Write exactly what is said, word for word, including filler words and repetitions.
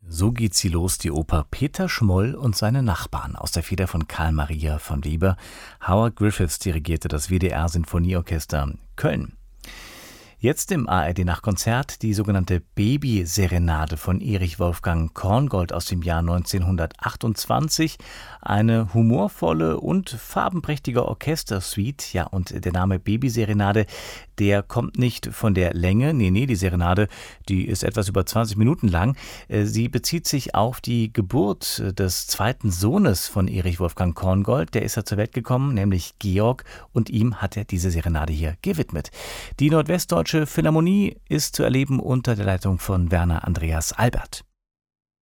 So geht sie los, die Oper Peter Schmoll und seine Nachbarn aus der Feder von Carl Maria von Weber. Howard Griffiths dirigierte das W D R-Sinfonieorchester Köln. Jetzt im A R D-Nachtkonzert die sogenannte Baby-Serenade von Erich Wolfgang Korngold aus dem Jahr neunzehnhundertachtundzwanzig. Eine humorvolle und farbenprächtige Orchestersuite. Ja, und der Name Baby-Serenade, der kommt nicht von der Länge. Nee, nee, die Serenade, die ist etwas über zwanzig Minuten lang. Sie bezieht sich auf die Geburt des zweiten Sohnes von Erich Wolfgang Korngold. Der ist ja zur Welt gekommen, nämlich Georg, und ihm hat er diese Serenade hier gewidmet. Die Nordwestdeutsche Philharmonie ist zu erleben unter der Leitung von Werner Andreas Albert.